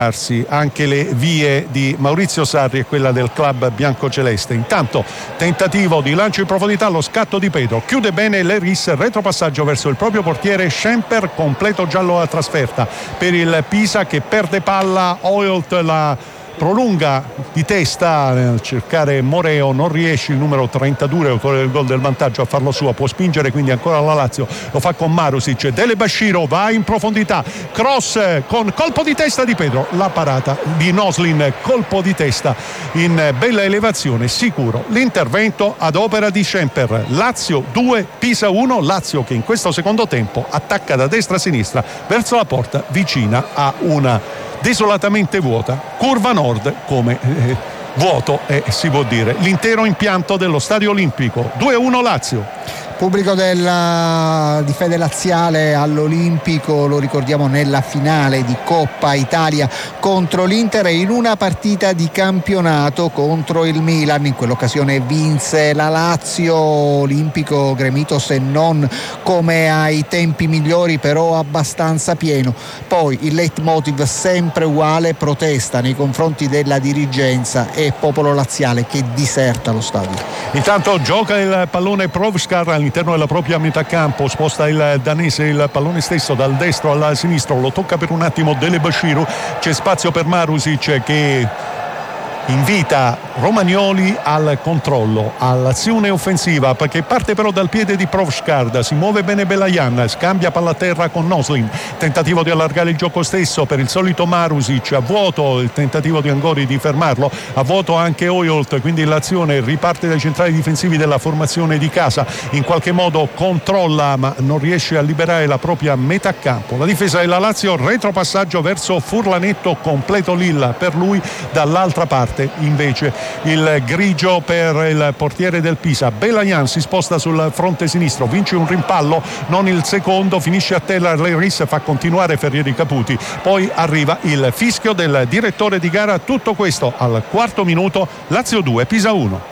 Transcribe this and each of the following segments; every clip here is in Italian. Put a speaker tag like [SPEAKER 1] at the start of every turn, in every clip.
[SPEAKER 1] anche le vie di Maurizio Sarri e quella del club biancoceleste. Intanto tentativo di lancio in profondità, lo scatto di Pedro, chiude bene Leris, retropassaggio verso il proprio portiere Schemper, completo giallo a trasferta per il Pisa che perde palla. Oyolt la prolunga di testa nel cercare Moreo, non riesce il numero 32, autore del gol del vantaggio, a farlo suo, può spingere quindi ancora la Lazio, lo fa con Marusic. Delebashiro va in profondità, cross con colpo di testa di Pedro, la parata di Noslin, colpo di testa in bella elevazione, sicuro l'intervento ad opera di Schemper. Lazio 2, Pisa 1, Lazio che in questo secondo tempo attacca da destra a sinistra verso la porta vicina a una desolatamente vuota curva nord, come vuoto si può dire l'intero impianto dello Stadio Olimpico. 2-1 Lazio.
[SPEAKER 2] Pubblico di Fede Laziale all'Olimpico, lo ricordiamo, nella finale di Coppa Italia contro l'Inter e in una partita di campionato contro il Milan. In quell'occasione vinse la Lazio. Olimpico gremito, se non come ai tempi migliori, però abbastanza pieno. Poi il leitmotiv sempre uguale: protesta nei confronti della dirigenza e popolo laziale che diserta lo stadio.
[SPEAKER 1] Intanto gioca il pallone Provskar all'interno della propria metà campo, sposta il danese il pallone stesso dal destro al sinistro, lo tocca per un attimo Delebashiro, c'è spazio per Marusic che invita Romagnoli al controllo, all'azione offensiva, perché parte però dal piede di Provskard, si muove bene Belajan, scambia palla a terra con Noslin, tentativo di allargare il gioco stesso per il solito Marusic, a vuoto il tentativo di Angori di fermarlo, a vuoto anche Oyolt, quindi l'azione riparte dai centrali difensivi della formazione di casa, in qualche modo controlla ma non riesce a liberare la propria metà campo. La difesa della Lazio, retropassaggio verso Furlanetto, completo Lilla per lui, dall'altra parte invece il grigio per il portiere del Pisa. Belajan si sposta sul fronte sinistro, vince un rimpallo, non il secondo, finisce a terra Leris, fa continuare Ferrieri Caputi, poi arriva il fischio del direttore di gara. Tutto questo al quarto minuto. Lazio 2, Pisa 1.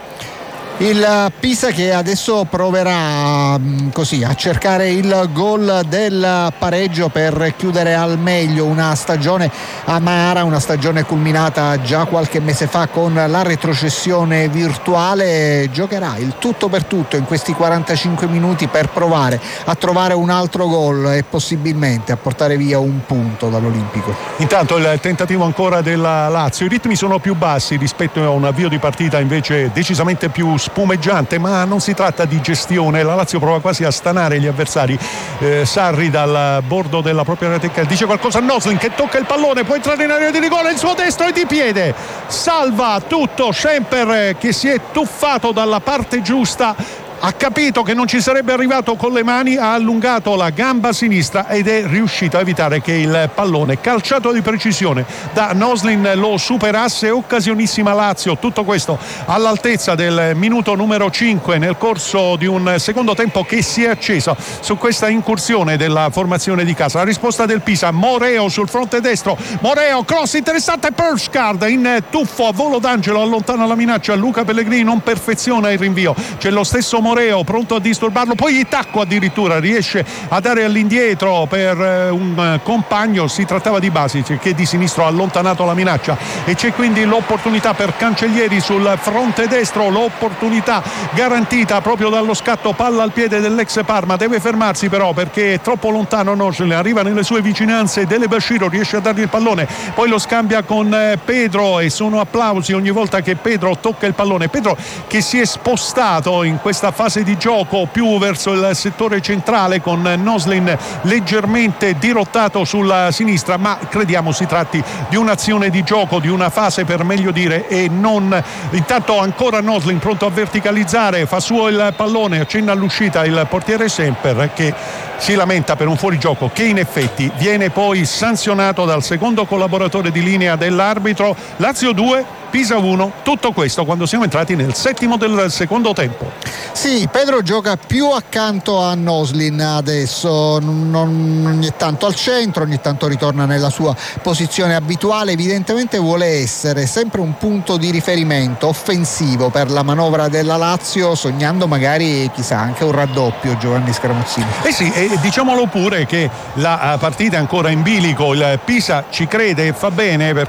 [SPEAKER 2] Il Pisa che adesso proverà così a cercare il gol del pareggio per chiudere al meglio una stagione amara, una stagione culminata già qualche mese fa con la retrocessione virtuale. Giocherà il tutto per tutto in questi 45 minuti per provare a trovare un altro gol e possibilmente a portare via un punto dall'Olimpico.
[SPEAKER 1] Intanto il tentativo ancora della Lazio, i ritmi sono più bassi rispetto a un avvio di partita invece decisamente più spumeggiante, ma non si tratta di gestione. La Lazio prova quasi a stanare gli avversari. Sarri dal bordo della propria rete dice qualcosa a Noslin che tocca il pallone, può entrare in area di rigore, il suo destro è di piede, salva tutto Schemper che si è tuffato dalla parte giusta, ha capito che non ci sarebbe arrivato con le mani, ha allungato la gamba sinistra ed è riuscito a evitare che il pallone calciato di precisione da Noslin lo superasse. Occasionissima Lazio, tutto questo all'altezza del minuto numero 5 nel corso di un secondo tempo che si è acceso su questa incursione della formazione di casa. La risposta del Pisa, Moreo sul fronte destro, Moreo, cross interessante, Provskard in tuffo a volo d'angelo, allontana la minaccia, Luca Pellegrini non perfeziona il rinvio, c'è lo stesso Moreo pronto a disturbarlo, poi Itacco addirittura riesce a dare all'indietro per un compagno, si trattava di Basic che di sinistro ha allontanato la minaccia e c'è quindi l'opportunità per Cancellieri sul fronte destro, l'opportunità garantita proprio dallo scatto, palla al piede dell'ex Parma, deve fermarsi però perché è troppo lontano Noslin, arriva nelle sue vicinanze, Delebashiro riesce a dargli il pallone, poi lo scambia con Pedro e sono applausi ogni volta che Pedro tocca il pallone. Pedro che si è spostato in questa fase di gioco più verso il settore centrale con Noslin leggermente dirottato sulla sinistra, ma crediamo si tratti di un'azione di gioco, di una fase per meglio dire, e non intanto ancora Noslin pronto a verticalizzare, fa suo il pallone, accenna all'uscita il portiere Semper che si lamenta per un fuorigioco che in effetti viene poi sanzionato dal secondo collaboratore di linea dell'arbitro. Lazio 2, Pisa 1, tutto questo quando siamo entrati nel settimo del secondo tempo.
[SPEAKER 2] Sì, Pedro gioca più accanto a Noslin adesso, non ogni tanto al centro, ogni tanto ritorna nella sua posizione abituale, evidentemente vuole essere sempre un punto di riferimento offensivo per la manovra della Lazio, sognando magari chissà anche un raddoppio Giovanni Scaramuzzini.
[SPEAKER 1] Sì, e E diciamolo pure che la partita è ancora in bilico, il Pisa ci crede e fa bene,